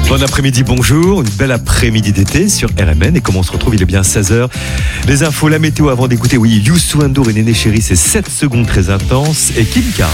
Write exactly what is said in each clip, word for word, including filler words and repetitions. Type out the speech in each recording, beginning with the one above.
Bon après-midi, bonjour, une belle après-midi d'été sur R M N. Et comment on se retrouve, il est bien seize heures. Les infos, la météo avant d'écouter, oui, Youssou N'Dour et Néné Chéri, c'est sept secondes très intenses. Et Kim Carnes.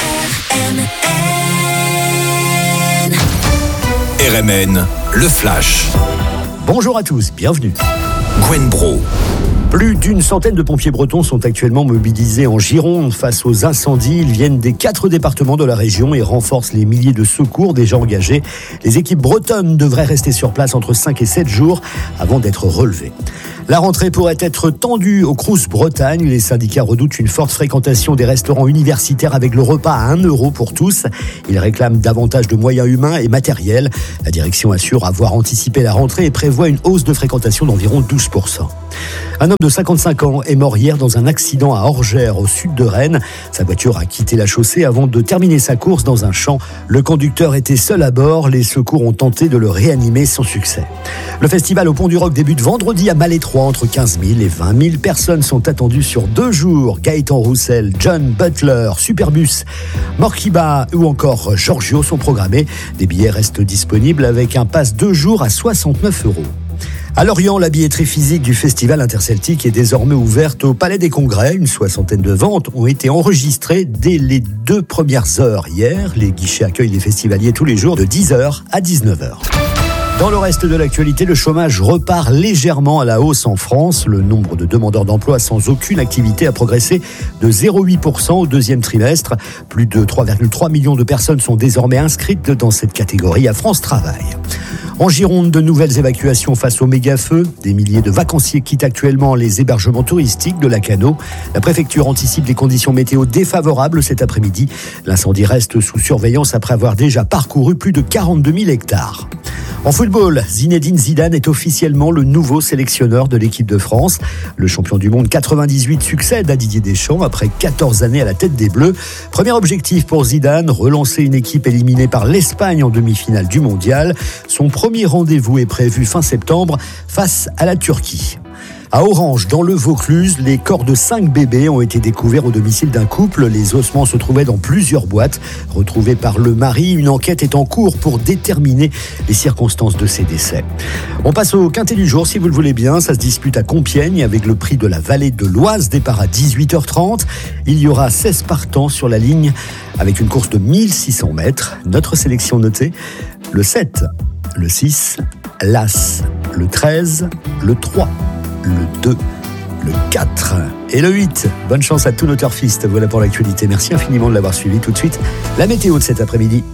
R M N, le flash. Bonjour à tous, bienvenue. Gwen Bro. Plus d'une centaine de pompiers bretons sont actuellement mobilisés en Gironde face aux incendies. Ils viennent des quatre départements de la région et renforcent les milliers de secours déjà engagés. Les équipes bretonnes devraient rester sur place entre cinq et sept jours avant d'être relevées. La rentrée pourrait être tendue au Crous Bretagne. Les syndicats redoutent une forte fréquentation des restaurants universitaires avec le repas à un euro pour tous. Ils réclament davantage de moyens humains et matériels. La direction assure avoir anticipé la rentrée et prévoit une hausse de fréquentation d'environ douze pour cent. Un homme de cinquante-cinq ans est mort hier dans un accident à Orgères, au sud de Rennes. Sa voiture a quitté la chaussée avant de terminer sa course dans un champ. Le conducteur était seul à bord. Les secours ont tenté de le réanimer sans succès. Le festival au Pont du Roc débute vendredi à Malétroit. Entre quinze mille et vingt mille personnes sont attendues sur deux jours. Gaëtan Roussel, John Butler, Superbus, Morkiba ou encore Giorgio sont programmés. Des billets restent disponibles avec un pass deux jours à soixante-neuf euros. À Lorient, la billetterie physique du Festival Interceltique est désormais ouverte au Palais des Congrès. Une soixantaine de ventes ont été enregistrées dès les deux premières heures hier. Les guichets accueillent les festivaliers tous les jours de dix heures à dix-neuf heures. Dans le reste de l'actualité, le chômage repart légèrement à la hausse en France. Le nombre de demandeurs d'emploi sans aucune activité a progressé de zéro virgule huit pour cent au deuxième trimestre. Plus de trois virgule trois millions de personnes sont désormais inscrites dans cette catégorie à France Travail. En Gironde, de nouvelles évacuations face au méga-feu. Des milliers de vacanciers quittent actuellement les hébergements touristiques de Lacanau. La préfecture anticipe des conditions météo défavorables cet après-midi. L'incendie reste sous surveillance après avoir déjà parcouru plus de quarante-deux mille hectares. En football, Zinedine Zidane est officiellement le nouveau sélectionneur de l'équipe de France. Le champion du monde quatre-vingt-dix-huit succède à Didier Deschamps après quatorze années à la tête des Bleus. Premier objectif pour Zidane, relancer une équipe éliminée par l'Espagne en demi-finale du mondial. Son premier rendez-vous est prévu fin septembre face à la Turquie. À Orange, dans le Vaucluse, les corps de cinq bébés ont été découverts au domicile d'un couple. Les ossements se trouvaient dans plusieurs boîtes. Retrouvés par le mari, une enquête est en cours pour déterminer les circonstances de ces décès. On passe au quintet du jour, si vous le voulez bien. Ça se dispute à Compiègne avec le prix de la vallée de l'Oise. Départ à dix-huit heures trente. Il y aura seize partants sur la ligne avec une course de mille six cents mètres. Notre sélection notée, le sept, le six, l'As, le treize, le trois. Le deux, le quatre et le huit. Bonne chance à tous nos turfistes. Voilà pour l'actualité. Merci infiniment de l'avoir suivi. Tout de suite, la météo de cet après-midi.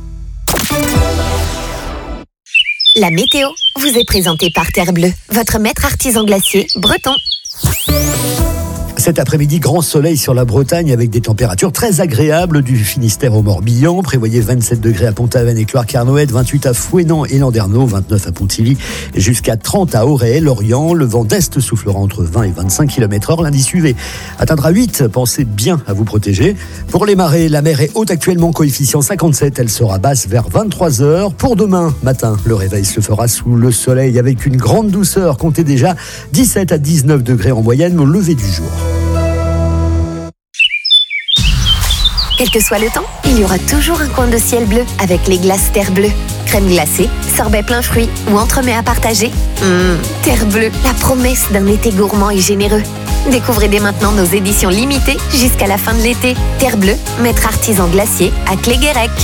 La météo vous est présentée par Terre Bleue, votre maître artisan glacier breton. Cet après-midi, grand soleil sur la Bretagne avec des températures très agréables du Finistère au Morbihan. Prévoyez vingt-sept degrés à Pont-Aven et Cloire-Carnoët, vingt-huit à Fouesnant et Landerneau, vingt-neuf à Pontivy et jusqu'à trente à Auray, Lorient. Le vent d'est soufflera entre vingt et vingt-cinq kilomètres heure. Lundi suivi atteindra huit. Pensez bien à vous protéger. Pour les marées, la mer est haute actuellement, coefficient cinquante-sept. Elle sera basse vers vingt-trois heures. Pour demain matin, le réveil se fera sous le soleil avec une grande douceur. Comptez déjà dix-sept à dix-neuf degrés en moyenne au lever du jour. Quel que soit le temps, il y aura toujours un coin de ciel bleu avec les glaces Terre Bleue. Crème glacée, sorbet plein fruits ou entremets à partager. Mmh, Terre Bleue, la promesse d'un été gourmand et généreux. Découvrez dès maintenant nos éditions limitées jusqu'à la fin de l'été. Terre Bleue, maître artisan glacier à Cléguérec.